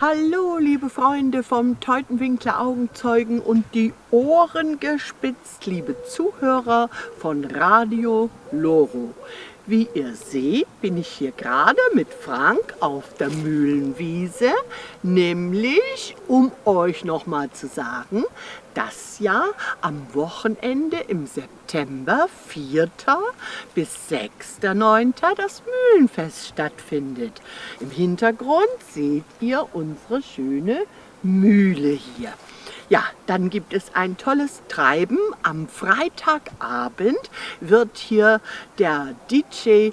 Hallo, liebe Freunde vom Teutenwinkler Augenzeugen und die Ohren gespitzt, liebe Zuhörer von Radio Loro. Wie ihr seht, bin ich hier gerade mit Frank auf der Mühlenwiese, nämlich um euch nochmal zu sagen, dass ja am Wochenende im September 4. bis 6.9. das Mühlenfest stattfindet. Im Hintergrund seht ihr unsere schöne Mühle hier. Ja, dann gibt es ein tolles Treiben. Am Freitagabend wird hier der DJ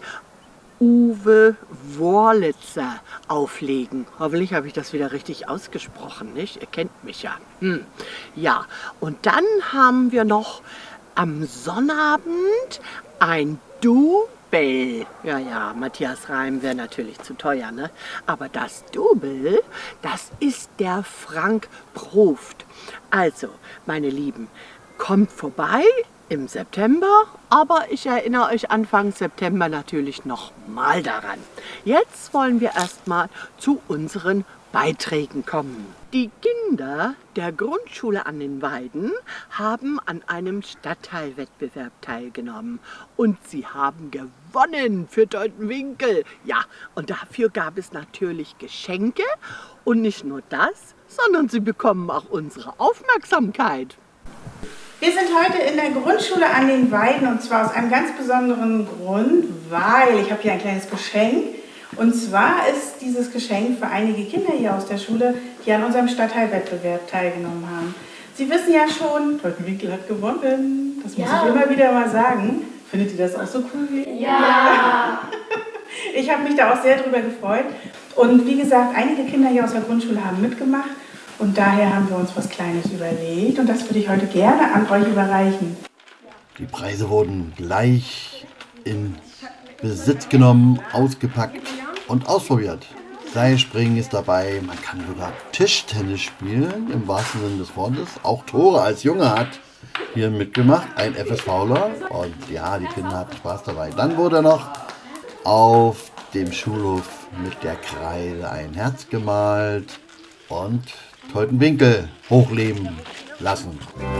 Uwe Wurlitzer auflegen. Hoffentlich habe ich das wieder richtig ausgesprochen, nicht? Ihr kennt mich ja. Ja, und dann haben wir noch am Sonnabend ein Double. Ja, Matthias Reim wäre natürlich zu teuer, ne? Aber das Double, das ist der Frank Proft. Also, meine Lieben, kommt vorbei im September, aber ich erinnere euch Anfang September natürlich noch mal daran. Jetzt wollen wir erstmal zu unseren Beiträgen kommen. Die Kinder der Grundschule an den Weiden haben an einem Stadtteilwettbewerb teilgenommen und sie haben gewonnen für Teutenwinkel. Ja, und dafür gab es natürlich Geschenke und nicht nur das, sondern sie bekommen auch unsere Aufmerksamkeit. Wir sind heute in der Grundschule an den Weiden und zwar aus einem ganz besonderen Grund, weil ich habe hier ein kleines Geschenk. Und zwar ist dieses Geschenk für einige Kinder hier aus der Schule, die an unserem Stadtteilwettbewerb teilgenommen haben. Sie wissen ja schon, Teutenwinkel hat gewonnen. Das muss ich immer wieder mal sagen. Findet ihr das auch so cool wie ich? Ja! Ich habe mich da auch sehr drüber gefreut. Und wie gesagt, einige Kinder hier aus der Grundschule haben mitgemacht. Und daher haben wir uns was Kleines überlegt. Und das würde ich heute gerne an euch überreichen. Die Preise wurden gleich in Besitz genommen, ausgepackt und ausprobiert. Seilspringen ist dabei, man kann sogar Tischtennis spielen, im wahrsten Sinne des Wortes. Auch Tore als Junge hat hier mitgemacht, ein FSVler. Und ja, die Kinder hatten Spaß dabei. Dann wurde noch auf dem Schulhof mit der Kreide ein Herz gemalt und Teutenwinkel hochleben lassen.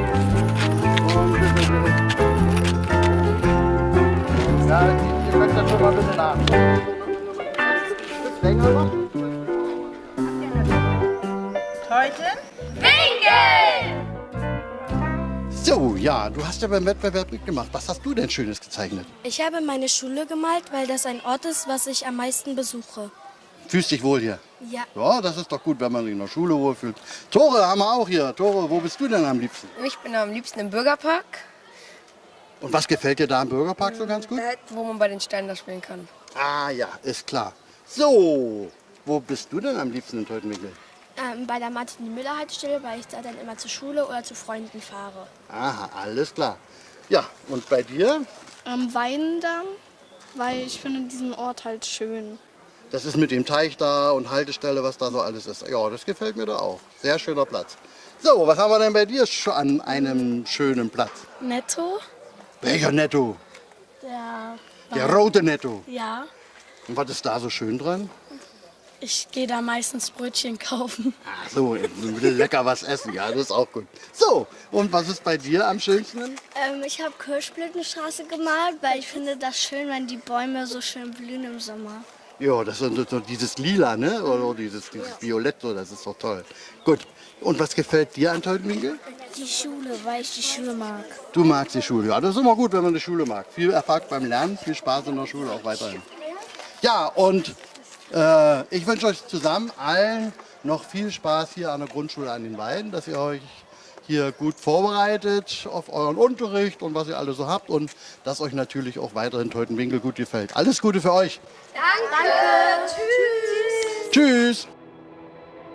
Ja, ihr könnt das schon mal ein bisschen nach. Ist länger noch? Teutenwinkel! So, ja, du hast ja beim Wettbewerb mitgemacht. Was hast du denn Schönes gezeichnet? Ich habe meine Schule gemalt, weil das ein Ort ist, was ich am meisten besuche. Fühlst dich wohl hier? Ja. Ja, das ist doch gut, wenn man sich in der Schule wohlfühlt. Tore haben wir auch hier. Tore, wo bist du denn am liebsten? Ich bin am liebsten im Bürgerpark, Und was gefällt dir da im Bürgerpark so ganz gut? wo man bei den Steinen da spielen kann. Ah ja, ist klar. So, wo bist du denn am liebsten in Teutenwinkel? Bei der Martin-Müller-Haltestelle, weil ich da dann immer zur Schule oder zu Freunden fahre. Aha, alles klar. Ja, und bei dir? Am Weindamm, weil ich finde diesen Ort halt schön. Das ist mit dem Teich da und Haltestelle, was da so alles ist. Ja, das gefällt mir da auch. Sehr schöner Platz. So, was haben wir denn bei dir schon an einem schönen Platz? Netto? Welcher Netto? Der rote Netto. Ja. Und was ist da so schön dran? Ich gehe da meistens Brötchen kaufen. Ach so, will lecker was essen. Ja, das ist auch gut. So, und was ist bei dir am schönsten? Ich habe Kirschblütenstraße gemalt, weil ich finde das schön, wenn die Bäume so schön blühen im Sommer. Ja, das ist so dieses Lila, ne? Oder dieses Violett, so, das ist doch toll. Gut. Und was gefällt dir an Teutenwinkel? Die Schule, weil ich die Schule mag. Du magst die Schule. Ja, das ist immer gut, wenn man die Schule mag. Viel Erfolg beim Lernen, viel Spaß in der Schule auch weiterhin. Ja, und ich wünsche euch zusammen allen noch viel Spaß hier an der Grundschule an den Weiden, dass ihr euch hier gut vorbereitet auf euren Unterricht und was ihr alle so habt und dass euch natürlich auch weiterhin Teutenwinkel gut gefällt. Alles Gute für euch. Danke. Tschüss. Tschüss.